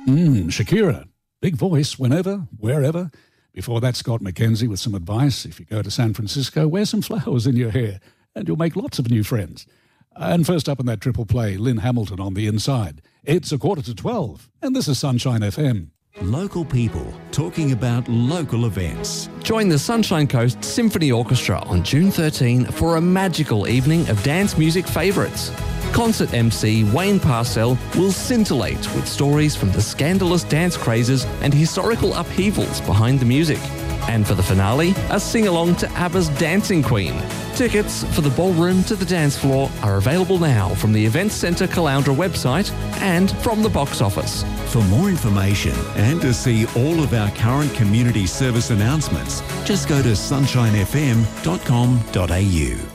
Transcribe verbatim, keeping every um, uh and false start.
Mm, Shakira, big voice whenever, wherever. Before that, Scott McKenzie with some advice. If you go to San Francisco, wear some flowers in your hair and you'll make lots of new friends. And first up in that triple play, Lynn Hamilton on The Inside. It's a quarter to twelve, and this is Sunshine F M. Local people talking about local events. Join the Sunshine Coast Symphony Orchestra on June thirteenth for a magical evening of dance music favourites. Concert M C Wayne Parcell will scintillate with stories from the scandalous dance crazes and historical upheavals behind the music. And for the finale, a sing-along to ABBA's Dancing Queen. Tickets for the ballroom to the dance floor are available now from the Events Centre Caloundra website and from the box office. For more information and to see all of our current community service announcements, just go to sunshine f m dot com dot a u.